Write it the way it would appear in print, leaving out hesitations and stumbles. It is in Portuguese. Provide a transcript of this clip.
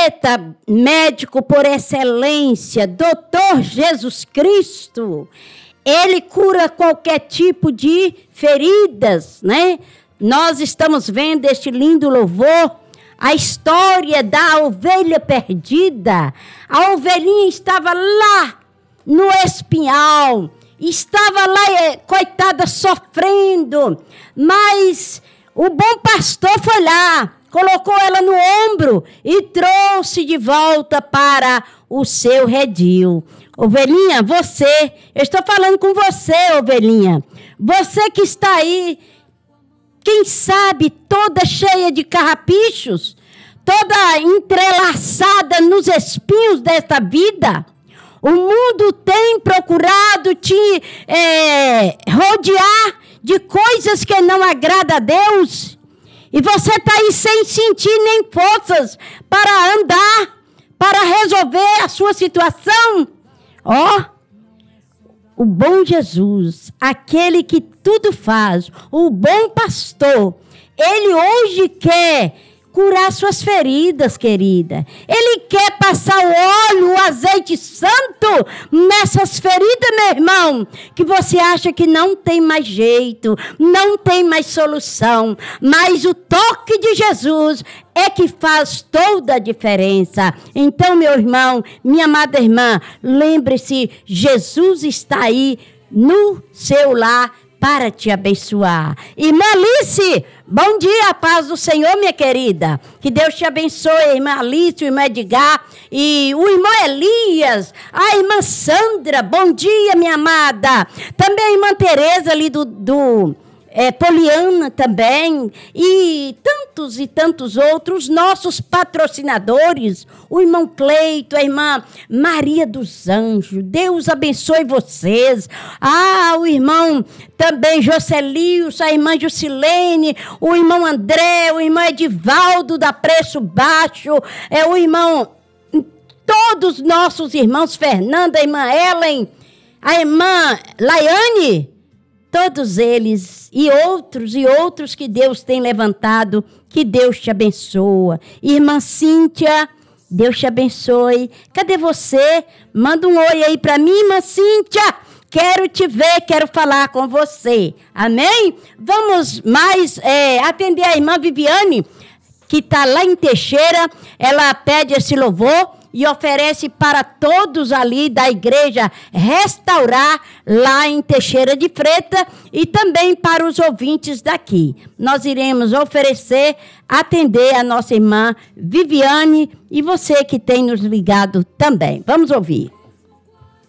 Eita, médico por excelência, Doutor Jesus Cristo, ele cura qualquer tipo de feridas, né? Nós estamos vendo este lindo louvor, a história da ovelha perdida. A ovelhinha estava lá no espinhal, estava lá, coitada, sofrendo, mas o bom pastor foi lá, colocou ela no ombro e trouxe de volta para o seu redil. Ovelhinha, você, eu estou falando com você, ovelhinha, você que está aí, quem sabe toda cheia de carrapichos, toda entrelaçada nos espinhos desta vida. O mundo tem procurado te rodear de coisas que não agradam a Deus. E você está aí sem sentir nem forças para andar, para resolver a sua situação. O bom Jesus, aquele que tudo faz, o bom pastor, ele hoje quer curar suas feridas, querida. Ele quer passar o óleo, o azeite santo nessas feridas, meu irmão, que você acha que não tem mais jeito, não tem mais solução. Mas o toque de Jesus é que faz toda a diferença. Então, meu irmão, minha amada irmã, lembre-se, Jesus está aí no seu lar para te abençoar. Irmã Alice, bom dia, a paz do Senhor, minha querida. Que Deus te abençoe, irmã Alice, o irmão Edgar e o irmão Elias, a irmã Sandra, bom dia, minha amada. Também a irmã Tereza ali Poliana também, e tantos outros, nossos patrocinadores, o irmão Cleito, a irmã Maria dos Anjos, Deus abençoe vocês. O irmão também Jocelius, a irmã Jusilene, o irmão André, o irmão Edivaldo da Preço Baixo, o irmão, todos nossos irmãos, Fernanda, a irmã Ellen, a irmã Laiane, todos eles e outros que Deus tem levantado, que Deus te abençoa. Irmã Cíntia, Deus te abençoe. Cadê você? Manda um oi aí para mim, irmã Cíntia. Quero te ver, quero falar com você. Amém? Vamos mais atender a irmã Viviane, que está lá em Teixeira. Ela pede esse louvor e oferece para todos ali da igreja Restaurar, lá em Teixeira de Freitas, e também para os ouvintes daqui. Nós iremos oferecer, atender a nossa irmã Viviane e você que tem nos ligado também. Vamos ouvir.